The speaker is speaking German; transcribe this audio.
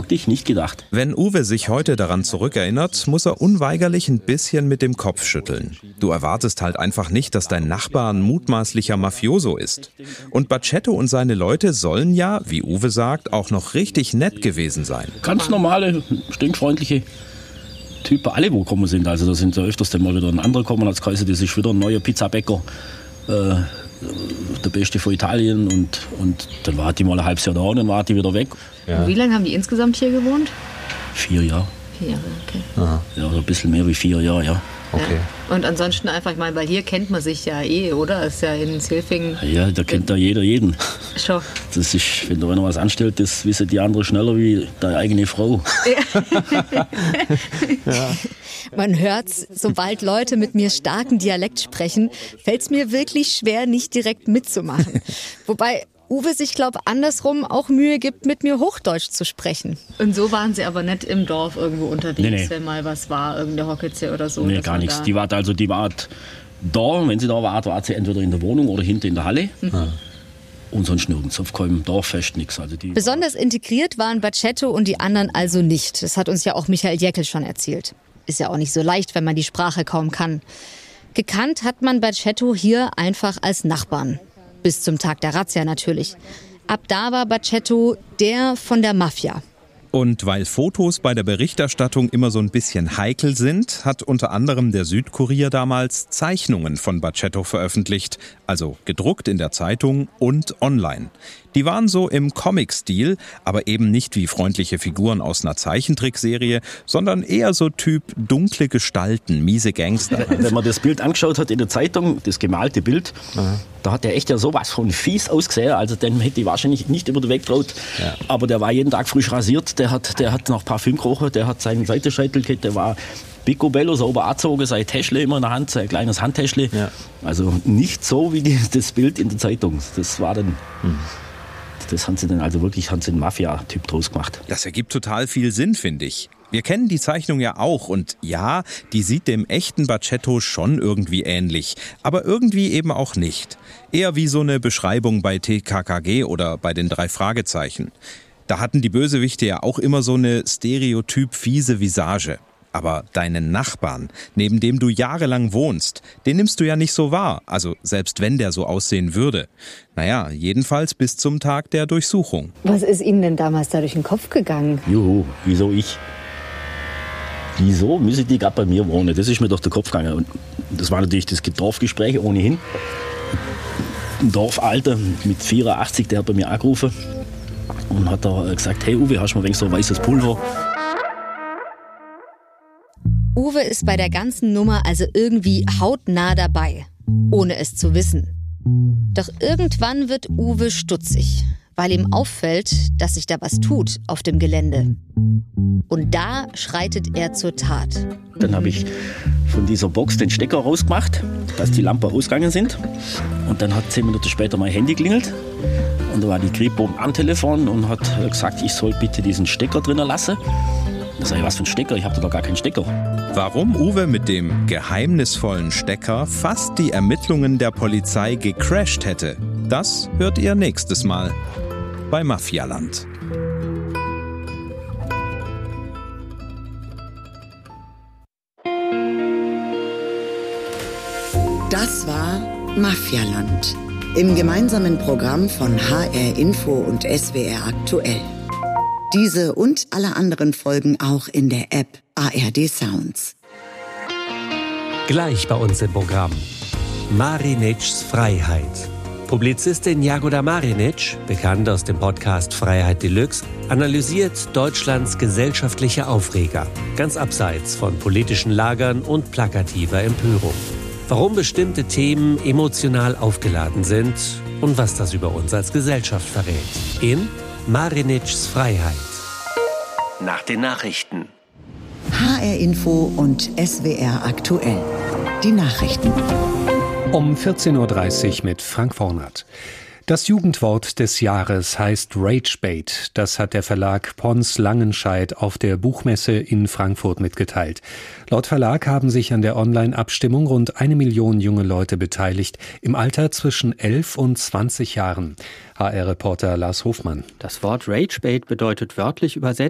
wirklich nicht gedacht. Wenn Uwe sich heute daran zurückerinnert, muss er unweigerlich ein bisschen mit dem Kopf schütteln. Du erwartest halt einfach nicht, dass dein Nachbar ein mutmaßlicher Mafioso ist. Und Bacetto und seine Leute sollen ja, wie Uwe sagt, auch noch richtig nett gewesen sein. Ganz normale, stinkfreundliche Typen, alle wo gekommen sind. Also da sind ja öfters dann mal wieder ein anderer gekommen, als geheißen, das ist wieder ein neuer Pizzabäcker. Der Beste von Italien und dann war die mal ein halbes Jahr da und dann war die wieder weg. Ja. Wie lange haben die insgesamt hier gewohnt? 4 Jahre. 4 Jahre, okay. Aha. Ja, ein bisschen mehr wie 4 Jahre, ja. Okay. Ja. Und ansonsten einfach, ich meine, weil hier kennt man sich ja oder? Ist ja in Zilfingen. Ja, da kennt da jeder jeden. Schon. Das ist, wenn da einer was anstellt, das wissen die anderen schneller wie deine eigene Frau. Ja. Man hört's, sobald Leute mit mir starken Dialekt sprechen, fällt's mir wirklich schwer, nicht direkt mitzumachen. Wobei Uwe sich, andersrum auch Mühe gibt, mit mir Hochdeutsch zu sprechen. Und so waren sie aber nicht im Dorf irgendwo unterwegs, Nee. wenn mal was war, irgendeine Hockitze oder so? Nee, gar nichts. Die war da, wenn sie da war sie entweder in der Wohnung oder hinten in der Halle. Mhm. Und sonst nirgends, auf keinem Dorffest nichts. Also Besonders integriert waren Bacetto und die anderen also nicht. Das hat uns ja auch Michael Jäckel schon erzählt. Ist ja auch nicht so leicht, wenn man die Sprache kaum kann. Gekannt hat man Bacetto hier einfach als Nachbarn. Bis zum Tag der Razzia natürlich. Ab da war Bacetto der von der Mafia. Und weil Fotos bei der Berichterstattung immer so ein bisschen heikel sind, hat unter anderem der Südkurier damals Zeichnungen von Bacetto veröffentlicht, also gedruckt in der Zeitung und online. Die waren so im Comic-Stil, aber eben nicht wie freundliche Figuren aus einer Zeichentrickserie, sondern eher so Typ dunkle Gestalten, miese Gangster. Wenn man das Bild angeschaut hat in der Zeitung, das gemalte Bild, da hat der echt ja sowas von fies ausgesehen. Also den hätte ich wahrscheinlich nicht über den Weg getraut. Ja. Aber der war jeden Tag frisch rasiert, der hat nach Parfüm gerochen, der hat seinen Seitenscheitel gehabt, der war picobello, sauber angezogen, sein Täschle immer in der Hand, sein kleines Handtäschle. Ja. Also nicht so wie das Bild in der Zeitung. Das war dann... Das haben sie dann also wirklich einen Mafia-Typ draus gemacht. Das ergibt total viel Sinn, finde ich. Wir kennen die Zeichnung ja auch und ja, die sieht dem echten Bacetto schon irgendwie ähnlich, aber irgendwie eben auch nicht. Eher wie so eine Beschreibung bei TKKG oder bei den 3 Fragezeichen. Da hatten die Bösewichte ja auch immer so eine stereotyp fiese Visage. Aber deinen Nachbarn, neben dem du jahrelang wohnst, den nimmst du ja nicht so wahr. Also selbst wenn der so aussehen würde. Naja, jedenfalls bis zum Tag der Durchsuchung. Was ist Ihnen denn damals da durch den Kopf gegangen? Juhu, wieso ich? Wieso müssen die gerade bei mir wohnen? Das ist mir durch den Kopf gegangen. Und das war natürlich das Dorfgespräch ohnehin. Ein Dorfalter mit 84, der hat bei mir angerufen und hat da gesagt, hey Uwe, hast du mal ein wenig so weißes Pulver? Uwe ist bei der ganzen Nummer also irgendwie hautnah dabei, ohne es zu wissen. Doch irgendwann wird Uwe stutzig, weil ihm auffällt, dass sich da was tut auf dem Gelände. Und da schreitet er zur Tat. Dann habe ich von dieser Box den Stecker rausgemacht, dass die Lampen ausgegangen sind. Und dann hat 10 Minuten später mein Handy klingelt. Und da war die Kripo am Telefon und hat gesagt, ich soll bitte diesen Stecker drinnen lassen. Da sag ich, was für ein Stecker? Ich habe da gar keinen Stecker. Warum Uwe mit dem geheimnisvollen Stecker fast die Ermittlungen der Polizei gecrasht hätte, das hört ihr nächstes Mal bei Mafialand. Das war Mafialand im gemeinsamen Programm von HR Info und SWR Aktuell. Diese und alle anderen Folgen auch in der App ARD Sounds. Gleich bei uns im Programm. Marinitschs Freiheit. Publizistin Jagoda Marinic, bekannt aus dem Podcast Freiheit Deluxe, analysiert Deutschlands gesellschaftliche Aufreger, ganz abseits von politischen Lagern und plakativer Empörung. Warum bestimmte Themen emotional aufgeladen sind und was das über uns als Gesellschaft verrät. In Marinitschs Freiheit. Nach den Nachrichten. HR Info und SWR Aktuell. Die Nachrichten. Um 14.30 Uhr mit Frank Vornert. Das Jugendwort des Jahres heißt Ragebait. Das hat der Verlag Pons Langenscheidt auf der Buchmesse in Frankfurt mitgeteilt. Laut Verlag haben sich an der Online-Abstimmung rund 1 Million junge Leute beteiligt, im Alter zwischen 11 und 20 Jahren. HR-Reporter Lars Hofmann. Das Wort Ragebait bedeutet wörtlich übersetzt